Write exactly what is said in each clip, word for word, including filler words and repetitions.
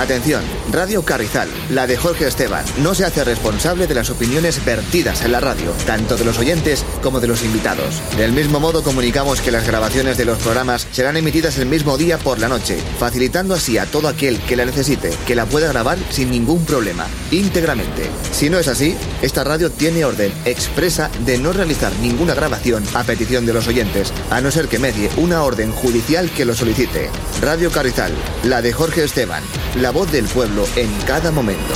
Atención, Radio Carrizal, la de Jorge Esteban, no se hace responsable de las opiniones vertidas en la radio, tanto de los oyentes como de los invitados. Del mismo modo, comunicamos que las grabaciones de los programas serán emitidas el mismo día por la noche, facilitando así a todo aquel que la necesite, que la pueda grabar sin ningún problema, íntegramente. Si no es así, esta radio tiene orden expresa de no realizar ninguna grabación a petición de los oyentes, a no ser que medie una orden judicial que lo solicite. Radio Carrizal, la de Jorge Esteban, la voz del pueblo en cada momento.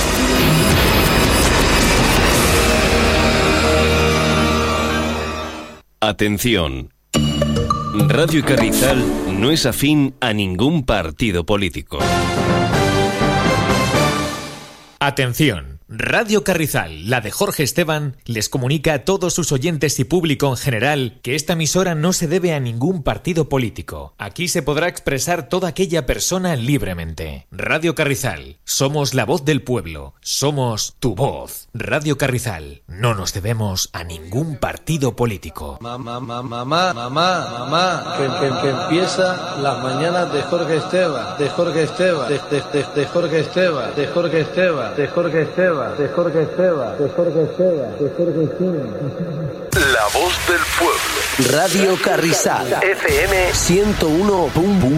Atención. Radio Carrizal no es afín a ningún partido político. Atención. Radio Carrizal, la de Jorge Esteban, les comunica a todos sus oyentes y público en general que esta emisora no se debe a ningún partido político. Aquí se podrá expresar toda aquella persona libremente. Radio Carrizal, somos la voz del pueblo, somos tu voz. Radio Carrizal, no nos debemos a ningún partido político. Mamá, mamá, mamá, mamá, mamá, que, que, que empieza las mañanas de Jorge Esteban, de Jorge Esteban, de, de, de, de Jorge Esteban, de Jorge Esteban, de Jorge Esteban. De Jorge Esteban, de Jorge Esteban, de Jorge Esteban. La voz del pueblo. Radio Carrizal, F M ciento uno punto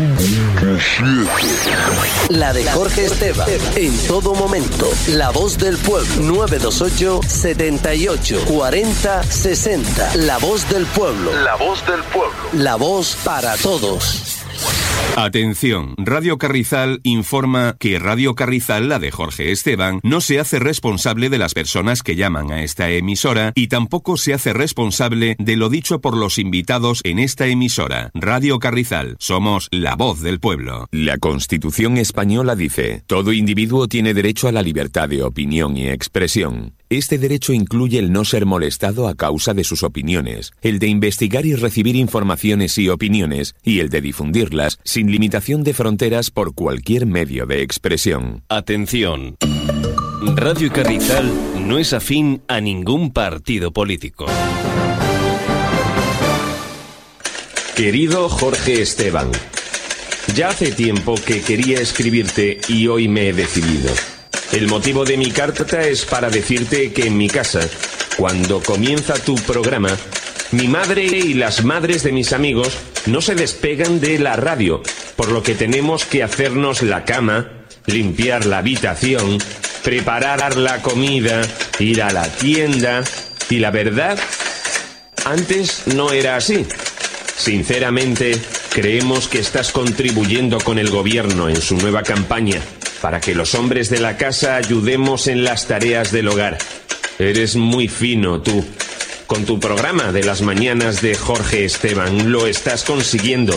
siete. La de Jorge Esteban, en todo momento. La voz del pueblo, nueve dos ocho, setenta y ocho, cuarenta, sesenta. La voz del pueblo. La voz del pueblo. La voz para todos. Atención, Radio Carrizal informa que Radio Carrizal, la de Jorge Esteban, no se hace responsable de las personas que llaman a esta emisora y tampoco se hace responsable de lo dicho por los invitados en esta emisora. Radio Carrizal, somos la voz del pueblo. La Constitución española dice: todo individuo tiene derecho a la libertad de opinión y expresión. Este derecho incluye el no ser molestado a causa de sus opiniones, el de investigar y recibir informaciones y opiniones, y el de difundirlas sin limitación de fronteras por cualquier medio de expresión. Atención. Radio Carrizal no es afín a ningún partido político. Querido Jorge Esteban, ya hace tiempo que quería escribirte y hoy me he decidido. El motivo de mi carta es para decirte que en mi casa, cuando comienza tu programa, mi madre y las madres de mis amigos no se despegan de la radio, por lo que tenemos que hacernos la cama, limpiar la habitación, preparar la comida, ir a la tienda. Y la verdad, antes no era así. Sinceramente, creemos que estás contribuyendo con el gobierno en su nueva campaña para que los hombres de la casa ayudemos en las tareas del hogar. Eres muy fino, tú. Con tu programa de las mañanas de Jorge Esteban lo estás consiguiendo.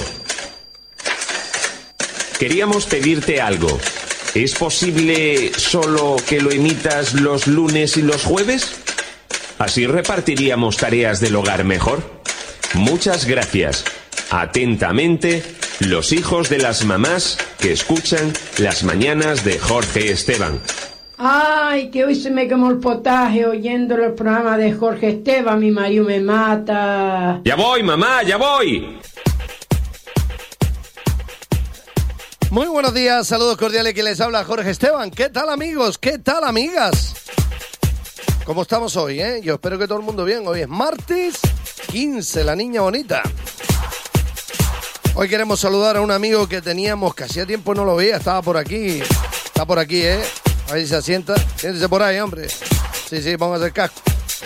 Queríamos pedirte algo. ¿Es posible solo que lo emitas los lunes y los jueves? Así repartiríamos tareas del hogar mejor. Muchas gracias. Atentamente, los hijos de las mamás que escuchan las mañanas de Jorge Esteban. Ay, que hoy se me quemó el potaje oyendo el programa de Jorge Esteban. Mi marido me mata. ¡Ya voy, mamá, ya voy! Muy buenos días, saludos cordiales, que les habla Jorge Esteban. ¿Qué tal, amigos? ¿Qué tal, amigas? ¿Cómo estamos hoy, eh? Yo espero que todo el mundo bien. Hoy es martes quince, la niña bonita. Hoy queremos saludar a un amigo que teníamos, que hacía tiempo no lo veía, estaba por aquí. Está por aquí, ¿eh? A ver si se asienta. Siéntese por ahí, hombre. Sí, sí, póngase el casco.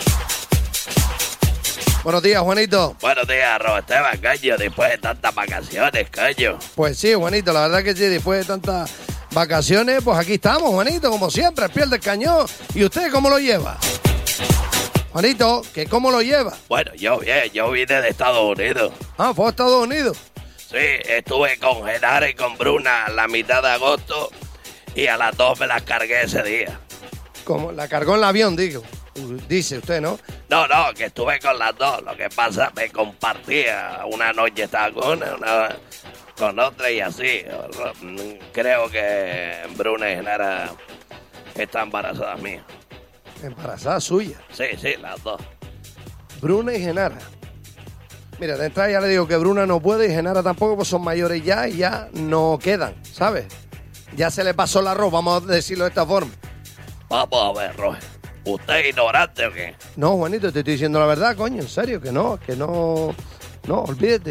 Buenos días, Juanito. Buenos días, Roberto Esteban, caño, después de tantas vacaciones, caño. Pues sí, Juanito, la verdad que sí, después de tantas vacaciones, pues aquí estamos, Juanito, como siempre, al pie del cañón. ¿Y usted cómo lo lleva? Juanito, ¿que cómo lo lleva? Bueno, yo bien, yo vine de Estados Unidos. Ah, ¿fue a Estados Unidos? Sí, estuve con Genaro y con Bruna la mitad de agosto y a las dos me las cargué ese día. ¿Cómo? ¿La cargó en el avión, digo? Dice usted, ¿no? No, no, que estuve con las dos. Lo que pasa, me compartía. Una noche estaba con una, una con otra y así. Creo que Bruna y Genara están embarazadas mías. ¿Embarazada suya? Sí, sí, las dos. Bruna y Genara. Mira, de entrada ya le digo que Bruna no puede y Genara tampoco, pues son mayores ya y ya no quedan, ¿sabes? ya se le pasó el arroz, vamos a decirlo de esta forma. Vamos a ver, Roger. ¿Usted es ignorante o qué? No, Juanito, te estoy diciendo la verdad, coño, en serio, que no, que no, no, olvídate.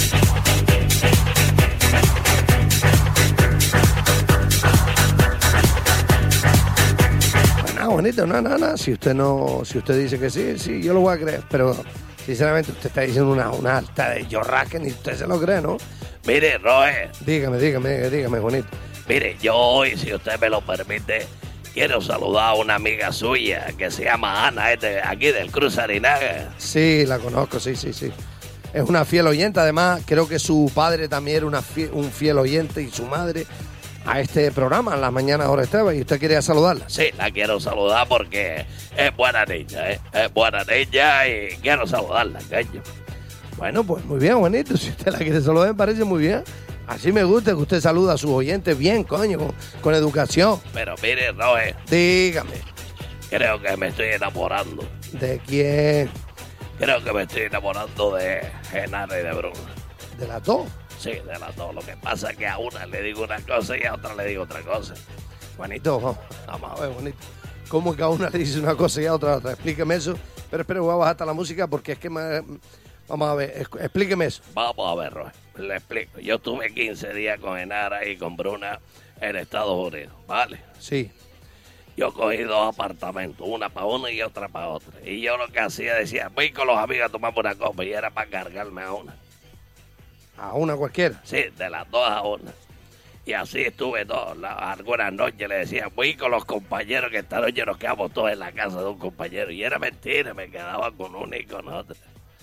No, Juanito, no, no, no, si usted no, si usted dice que sí, sí, yo lo voy a creer, pero sinceramente usted está diciendo una, una alta de yorra que ni usted se lo cree, ¿no? Mire, Roger. Dígame, dígame, dígame, Juanito. Mire, yo hoy, si usted me lo permite, quiero saludar a una amiga suya que se llama Ana, es de aquí del Cruz Arinaga. Sí, la conozco, sí, sí, sí. Es una fiel oyente, además creo que su padre también era una fiel, un fiel oyente y su madre a este programa, en las mañanas ahora Esteban, y usted quería saludarla. Sí, la quiero saludar porque es buena niña, ¿eh? Es buena niña y quiero saludarla, coño. Bueno, pues muy bien, Juanito, si usted la quiere saludar me parece muy bien. Así me gusta que usted saluda a sus oyentes bien, coño, con, con educación. Pero mire, Roger. Dígame. Creo que me estoy enamorando. ¿De quién? Creo que me estoy enamorando de Genara y de Bruna. ¿De las dos? Sí, de las dos. Lo que pasa es que a una le digo una cosa y a otra le digo otra cosa. Juanito, vamos, vamos a ver, Juanito. ¿Cómo que a una le dice una cosa y a otra otra? Explíqueme eso. Pero espero, voy a bajar hasta la música porque es que me... Vamos a ver, explíqueme eso. Vamos a ver, Roger, le explico. Yo estuve quince días con Genara y con Bruna en Estados Unidos, ¿vale? Sí. Yo cogí dos apartamentos, una para una y otra para otra. Y yo lo que hacía, decía, voy con los amigos a tomar una copa y era para cargarme a una. ¿A una cualquiera? Sí, de las dos a una. Y así estuve todas las algunas noches le decía, voy con los compañeros que esta noche nos quedamos todos en la casa de un compañero. Y era mentira, me quedaba con uno y con otro.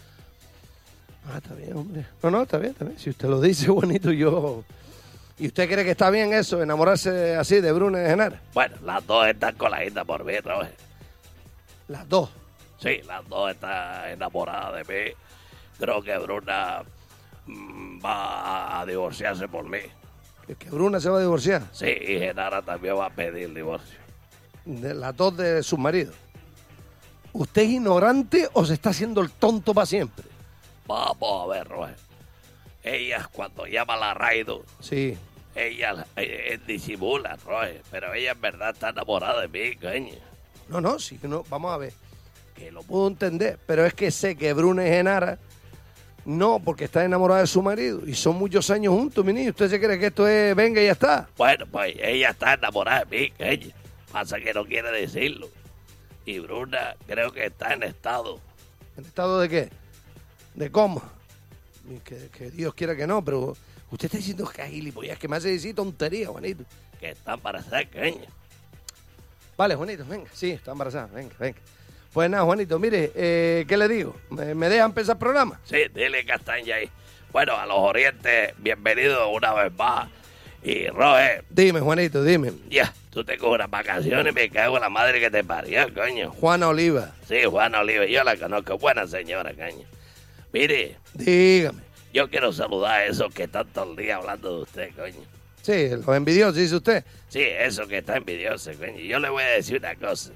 Ah, está bien, hombre. No, no, está bien, está bien. Si usted lo dice, bonito, yo... ¿Y usted cree que está bien eso, enamorarse así de Bruna y de Genara? Bueno, las dos están coladitas por mí, Roger. ¿Las dos? Sí, las dos están enamoradas de mí. Creo que Bruna mmm, va a divorciarse por mí. ¿Es que Bruna se va a divorciar? Sí, y Genara también va a pedir divorcio. ¿De las dos de sus maridos? ¿Usted es ignorante o se está haciendo el tonto para siempre? Vamos a ver, Roger. Ella, cuando llama a la Raido, sí, ella eh, disimula, Roger, pero ella en verdad está enamorada de mí, coño. No, no, sí, no, vamos a ver, que lo puedo entender, pero es que sé que Bruna y Genara, no, porque está enamorada de su marido, y son muchos años juntos, mi niño. ¿Usted se cree que esto es venga y ya está? Bueno, pues ella está enamorada de mí, coño. Pasa que no quiere decirlo. Y Bruna creo que está en estado. ¿En estado de qué? ¿De cómo? Que, que Dios quiera que no, pero usted está diciendo que es gilipollas, que me hace decir tontería, Juanito. Que está embarazada, coño. Vale, Juanito, venga, sí, está embarazada, venga, venga. Pues nada, Juanito, mire, eh, ¿qué le digo? ¿Me, ¿Me deja empezar el programa? Sí, dile Castaña ahí. Bueno, a los orientes, bienvenidos una vez más. Y Roger. Dime, Juanito, dime. Ya, tú te coges unas vacaciones y me cago en la madre que te parió, coño. Juana Oliva. Sí, Juana Oliva, yo la conozco, buena señora, coño. Mire. Dígame. Yo quiero saludar a esos que están todo el día hablando de usted, coño. Sí, los envidiosos, dice usted. Sí, esos que están envidiosos, coño. Yo le voy a decir una cosa.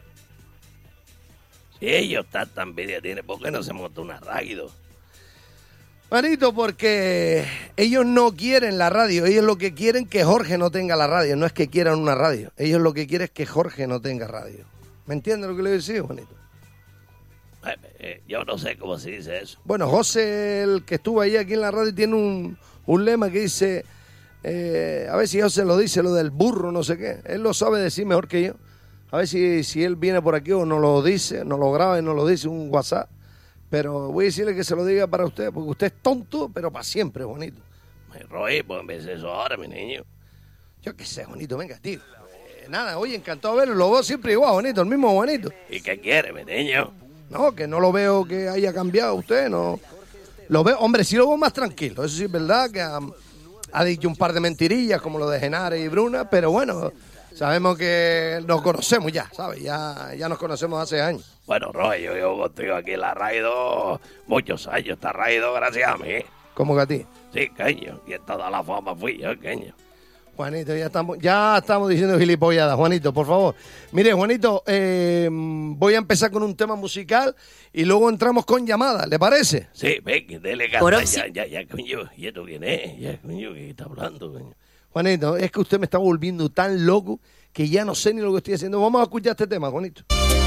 Si ellos están tan envidia tienen, ¿por qué no se monta una radio? Manito, porque ellos no quieren la radio. Ellos lo que quieren es que Jorge no tenga la radio. No es que quieran una radio. Ellos lo que quieren es que Jorge no tenga radio. ¿Me entiende lo que le voy a decir, Juanito? Eh, eh, yo no sé cómo se dice eso. Bueno, José, el que estuvo ahí aquí en la radio, tiene un, un lema que dice, eh, a ver si José lo dice, lo del burro, no sé qué. Él lo sabe decir mejor que yo. A ver si, si él viene por aquí o nos lo dice, nos lo graba y nos lo dice un WhatsApp. Pero voy a decirle que se lo diga para usted, porque usted es tonto, pero para siempre, Juanito. Me roí, pues me eso ahora, mi niño. Yo qué sé, Juanito, venga, tío. Eh, nada, oye, encantado de verlo, lo veo siempre igual, Juanito, el mismo Juanito. ¿Y qué quiere, mi niño? No, que no lo veo que haya cambiado usted, no. Lo veo, hombre, sí lo veo más tranquilo. Eso sí es verdad que ha, ha dicho un par de mentirillas como lo de Genara y Bruna, pero bueno, sabemos que nos conocemos ya, ¿sabes? Ya, ya nos conocemos hace años. Bueno, Roy, yo llevo contigo aquí en la Raido muchos años. Está Raido gracias a mí. ¿Cómo que a ti? Sí, caño. Y en toda la fama fui yo, caño. Juanito, ya estamos, ya estamos diciendo gilipolladas, Juanito, por favor. Mire, Juanito, eh, voy a empezar con un tema musical y luego entramos con llamadas, ¿le parece? Sí, ven, dele gata, ya, ya, ya, coño, ¿y esto quién es? Ya, coño, ¿qué está hablando, coño? Juanito, es que usted me está volviendo tan loco que ya no sé ni lo que estoy haciendo. Vamos a escuchar este tema, Juanito.